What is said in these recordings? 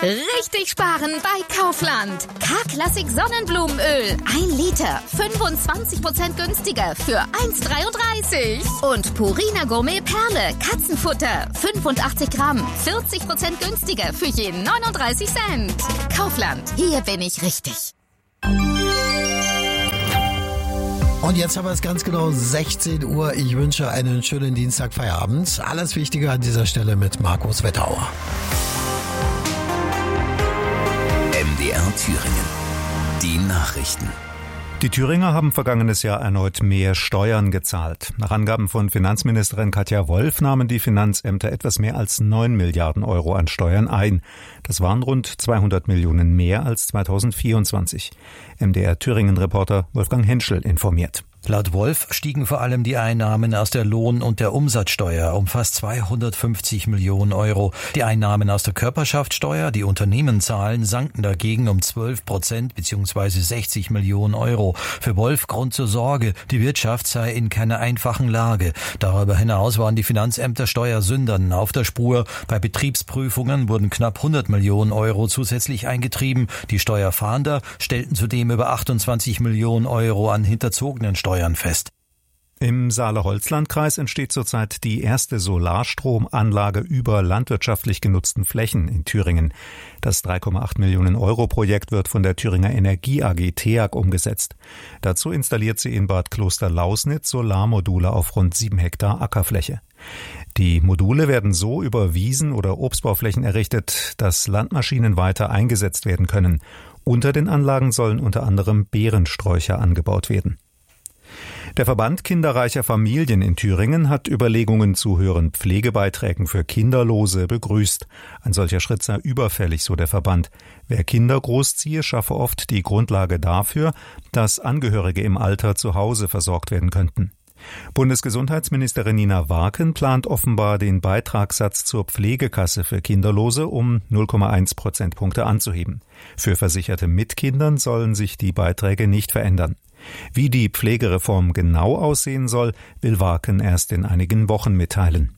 Richtig sparen bei Kaufland. K-Klassik Sonnenblumenöl. 1 Liter. 25% günstiger für 1,33. Und Purina Gourmet Perle. Katzenfutter. 85 Gramm. 40% günstiger für je 39 Cent. Kaufland. Hier bin ich richtig. Und jetzt haben wir es ganz genau 16 Uhr. Ich wünsche einen schönen Dienstagfeierabend. Alles Wichtige an dieser Stelle mit Markus Wetterauer. MDR Thüringen. Die Nachrichten. Die Thüringer haben vergangenes Jahr erneut mehr Steuern gezahlt. Nach Angaben von Finanzministerin Katja Wolf nahmen die Finanzämter etwas mehr als 9 Milliarden Euro an Steuern ein. Das waren rund 200 Millionen mehr als 2024. MDR Thüringen-Reporter Wolfgang Henschel informiert. Laut Wolf stiegen vor allem die Einnahmen aus der Lohn- und der Umsatzsteuer um fast 250 Millionen Euro. Die Einnahmen aus der Körperschaftssteuer, die Unternehmen zahlen, sanken dagegen um 12% bzw. 60 Millionen Euro. Für Wolf Grund zur Sorge, die Wirtschaft sei in keiner einfachen Lage. Darüber hinaus waren die Finanzämter Steuersündern auf der Spur. Bei Betriebsprüfungen wurden knapp 100 Millionen Euro zusätzlich eingetrieben. Die Steuerfahnder stellten zudem über 28 Millionen Euro an hinterzogenen Steuern fest. Im Saale-Holzland-Kreis entsteht zurzeit die erste Solarstromanlage über landwirtschaftlich genutzten Flächen in Thüringen. Das 3,8 Millionen Euro Projekt wird von der Thüringer Energie AG TEAG umgesetzt. Dazu installiert sie in Bad Klosterlausnitz Solarmodule auf rund 7 Hektar Ackerfläche. Die Module werden so über Wiesen oder Obstbauflächen errichtet, dass Landmaschinen weiter eingesetzt werden können. Unter den Anlagen sollen unter anderem Beerensträucher angebaut werden. Der Verband kinderreicher Familien in Thüringen hat Überlegungen zu höheren Pflegebeiträgen für Kinderlose begrüßt. Ein solcher Schritt sei überfällig, so der Verband. Wer Kinder großziehe, schaffe oft die Grundlage dafür, dass Angehörige im Alter zu Hause versorgt werden könnten. Bundesgesundheitsministerin Nina Warken plant offenbar, den Beitragssatz zur Pflegekasse für Kinderlose um 0,1 Prozentpunkte anzuheben. Für Versicherte mit Kindern sollen sich die Beiträge nicht verändern. Wie die Pflegereform genau aussehen soll, will Warken erst in einigen Wochen mitteilen.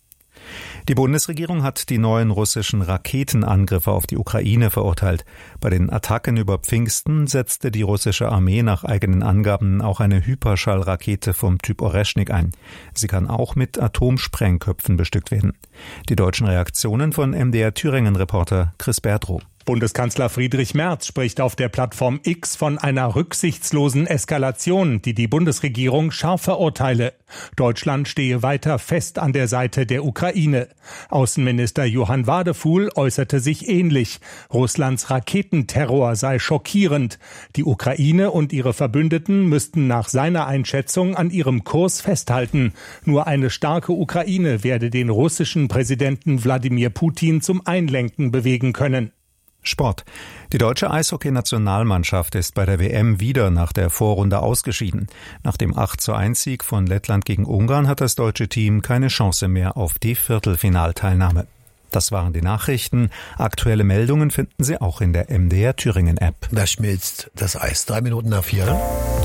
Die Bundesregierung hat die neuen russischen Raketenangriffe auf die Ukraine verurteilt. Bei den Attacken über Pfingsten setzte die russische Armee nach eigenen Angaben auch eine Hyperschallrakete vom Typ Oreschnik ein. Sie kann auch mit Atomsprengköpfen bestückt werden. Die deutschen Reaktionen von MDR Thüringen-Reporter Chris Berdrow. Bundeskanzler Friedrich Merz spricht auf der Plattform X von einer rücksichtslosen Eskalation, die die Bundesregierung scharf verurteile. Deutschland stehe weiter fest an der Seite der Ukraine. Außenminister Johann Wadefuhl äußerte sich ähnlich. Russlands Raketenterror sei schockierend. Die Ukraine und ihre Verbündeten müssten nach seiner Einschätzung an ihrem Kurs festhalten. Nur eine starke Ukraine werde den russischen Präsidenten Wladimir Putin zum Einlenken bewegen können. Sport. Die deutsche Eishockey-Nationalmannschaft ist bei der WM wieder nach der Vorrunde ausgeschieden. Nach dem 8:1-Sieg von Lettland gegen Ungarn hat das deutsche Team keine Chance mehr auf die Viertelfinalteilnahme. Das waren die Nachrichten. Aktuelle Meldungen finden Sie auch in der MDR Thüringen-App. Da schmilzt das Eis. 3:03.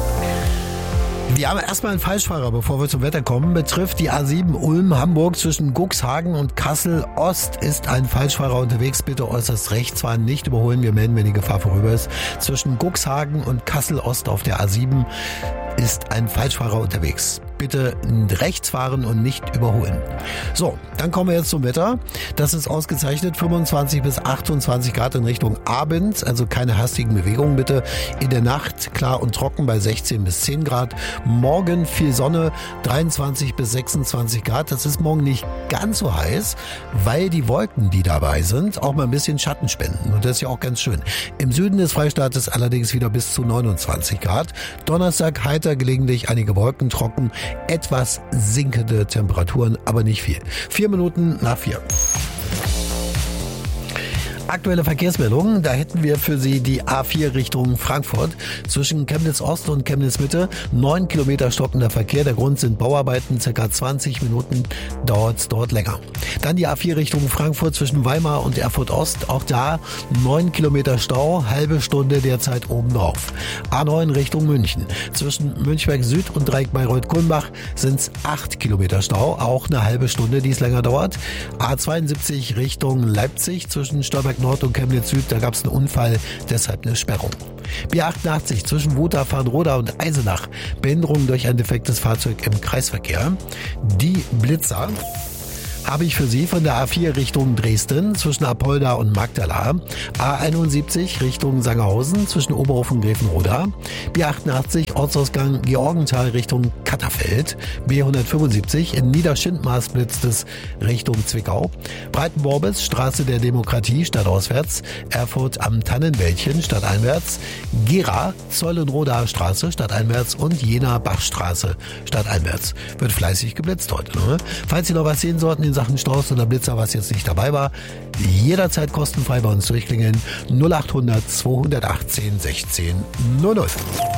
Wir haben erstmal einen Falschfahrer, bevor wir zum Wetter kommen. Betrifft die A7 Ulm-Hamburg zwischen Cuxhagen und Kassel-Ost ist ein Falschfahrer unterwegs. Bitte äußerst rechts fahren, nicht überholen. Wir melden, wenn die Gefahr vorüber ist. Zwischen Cuxhagen und Kassel-Ost auf der A7 ist ein Falschfahrer unterwegs. Bitte rechts fahren und nicht überholen. So, dann kommen wir jetzt zum Wetter. Das ist ausgezeichnet 25 bis 28 Grad in Richtung Abend, also keine hastigen Bewegungen bitte. In der Nacht klar und trocken bei 16 bis 10 Grad. Morgen viel Sonne, 23 bis 26 Grad. Das ist morgen nicht ganz so heiß, weil die Wolken, die dabei sind, auch mal ein bisschen Schatten spenden. Und das ist ja auch ganz schön. Im Süden des Freistaates allerdings wieder bis zu 29 Grad. Donnerstag heiter, gelegentlich einige Wolken, trocken. Etwas sinkende Temperaturen, aber nicht viel. 4:04. Aktuelle Verkehrsmeldungen, da hätten wir für Sie die A4 Richtung Frankfurt. Zwischen Chemnitz Ost und Chemnitz Mitte 9 Kilometer stockender Verkehr. Der Grund sind Bauarbeiten, ca. 20 Minuten dauert es dort länger. Dann die A4 Richtung Frankfurt zwischen Weimar und Erfurt Ost. Auch da 9 Kilometer Stau, halbe Stunde derzeit obendrauf. A9 Richtung München. Zwischen Münchberg Süd und Dreieck Bayreuth-Kulmbach sind es 8 Kilometer Stau, auch eine halbe Stunde, die es länger dauert. A72 Richtung Leipzig zwischen Stolberg Chemnitz Nord und Chemnitz Süd, da gab es einen Unfall, deshalb eine Sperrung. B88 zwischen Wutach-Farnroda und Eisenach, Behinderung durch ein defektes Fahrzeug im Kreisverkehr. Die Blitzer habe ich für Sie von der A4 Richtung Dresden zwischen Apolda und Magdala, A71 Richtung Sangerhausen zwischen Oberhofen und Grevenroda, B88 Ortsausgang Georgenthal Richtung Katterfeld, B175 in Niederschindmaß blitzt es Richtung Zwickau, Breitenborbis Straße der Demokratie stadtauswärts, Erfurt am Tannenwäldchen stadteinwärts, Gera Zollenrodaer Straße stadteinwärts und Jena Bachstraße stadteinwärts. Wird fleißig geblitzt heute. Ne? Falls Sie noch was sehen sollten in Sachen Staus oder Blitzer, was jetzt nicht dabei war, jederzeit kostenfrei bei uns durchklingeln. 0800 218 16 00.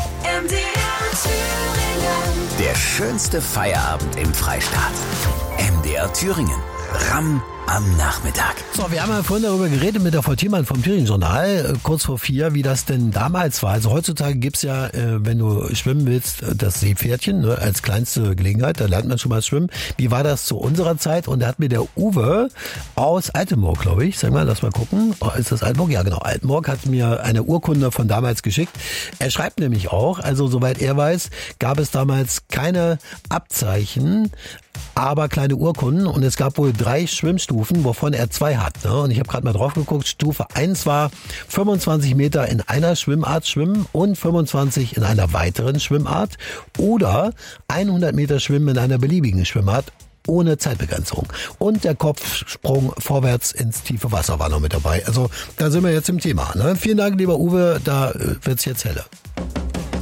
Der schönste Feierabend im Freistaat. MDR Thüringen. Ramm am Nachmittag. So, wir haben ja vorhin darüber geredet mit der Frau Thiemann vom Thüringen-Journal, kurz vor 4, wie das denn damals war. Also heutzutage gibt's ja, wenn du schwimmen willst, das Seepferdchen, ne, als kleinste Gelegenheit, da lernt man schon mal schwimmen. Wie war das zu unserer Zeit? Und da hat mir der Uwe aus Altenburg, glaube ich, sag mal, lass mal gucken. Oh, ist das Altenburg? Ja, genau. Altenburg hat mir eine Urkunde von damals geschickt. Er schreibt nämlich auch, also soweit er weiß, gab es damals keine Abzeichen, aber kleine Urkunden und es gab wohl 3 Schwimmstufen, wovon er 2 hat. Ne? Und ich habe gerade mal drauf geguckt, Stufe 1 war 25 Meter in einer Schwimmart schwimmen und 25 in einer weiteren Schwimmart oder 100 Meter schwimmen in einer beliebigen Schwimmart ohne Zeitbegrenzung. Und der Kopfsprung vorwärts ins tiefe Wasser war noch mit dabei. Also da sind wir jetzt im Thema. Ne? Vielen Dank, lieber Uwe, da wird's jetzt heller.